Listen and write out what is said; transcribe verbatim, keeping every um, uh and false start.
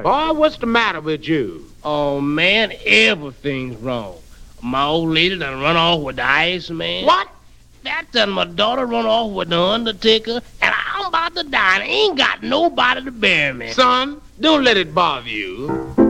boy. Boy, what's the matter with you? Oh, man, everything's wrong. My old lady done run off with the Iceman. What? That done my daughter run off with the Undertaker, and I'm about to die, and I ain't got nobody to bury me. Son, don't let it bother you.